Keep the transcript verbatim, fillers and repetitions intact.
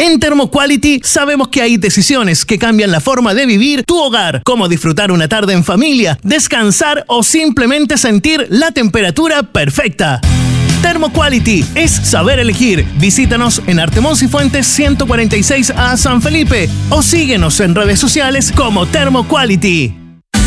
En Thermoquality sabemos que hay decisiones que cambian la forma de vivir tu hogar, como disfrutar una tarde en familia, descansar o simplemente sentir la temperatura perfecta. Thermoquality es saber elegir. Visítanos en Artemón Cifuentes ciento cuarenta y seis A San Felipe o síguenos en redes sociales como Thermoquality.